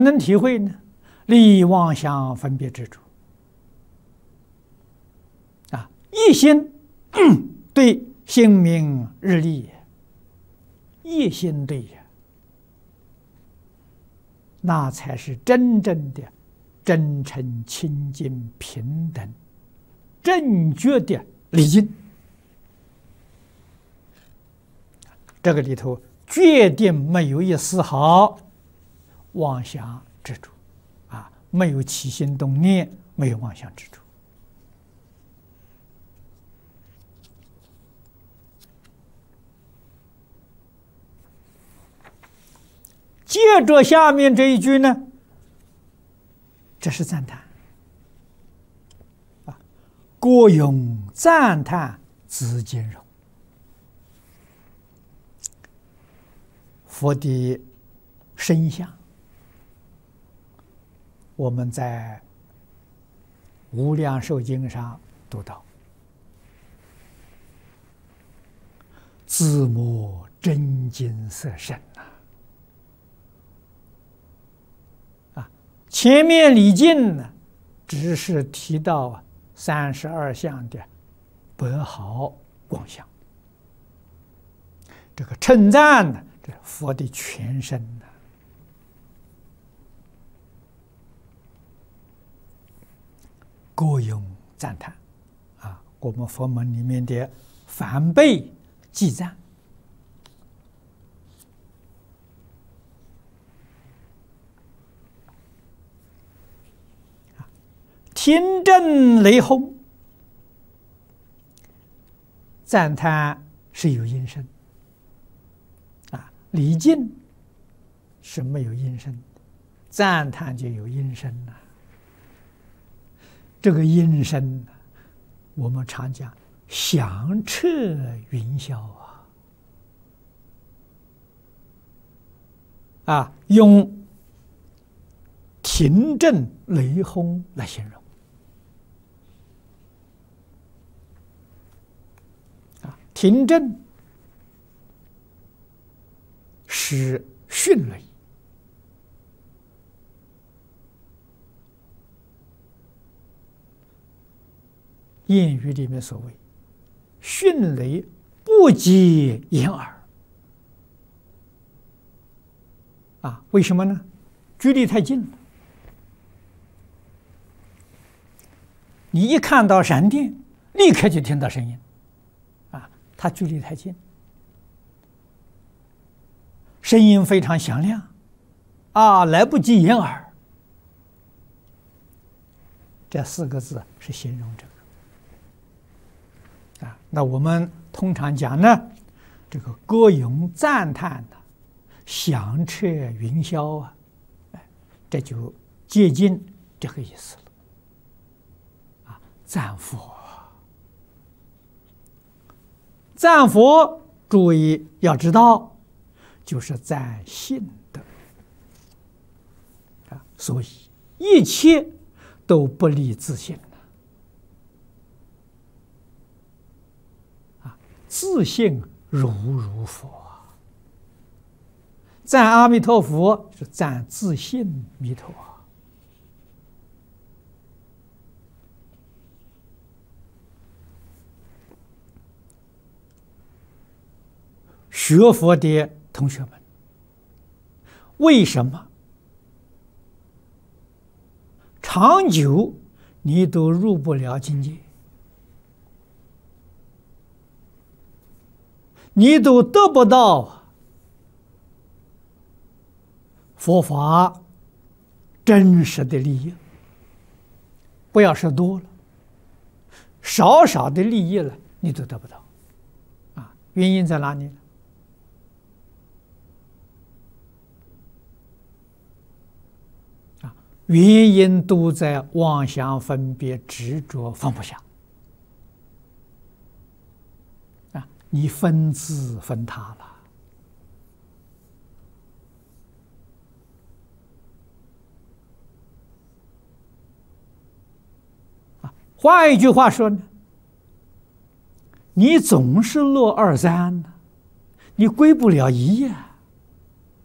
能体会呢？离妄想分别执着一心对性命日利，一心对呀，那才是真正的真诚、清净、平等、正觉的礼敬。这个里头决定没有一丝毫妄想执着没有起心动念，没有妄想执着。接着下面这一句呢，这是赞叹郭永赞叹自坚容。佛的身相，我们在《无量寿经》上读到：自摸真金色身前面礼敬呢，只是提到32相的白毫光相，这个称赞呢，这佛的全身呢，各用赞叹我们佛门里面的梵呗记赞。听正雷轰，赞叹是有音声礼敬是没有音声，赞叹就有音声这个音声我们常讲响彻云霄用听正雷轰来形容听正是迅雷，谚语里面所谓迅雷不及掩耳为什么呢？距离太近了，你一看到闪电立刻就听到声音它距离太近，声音非常响亮来不及掩耳，这4个字是形容这个那我们通常讲呢，这个歌咏赞叹响彻云霄这就接近这个意思了赞佛。赞佛，诸位要知道，就是赞信德所以一切都不离自信自信如佛赞阿弥陀佛是赞自信弥陀学佛的同学们，为什么长久你都入不了境界，你都得不到佛法真实的利益？不要说多了，少少的利益了，你都得不到原因在哪里呢？原因都在妄想分别执着放不下你分自分他了换一句话说呢，你总是落2、3你归不了1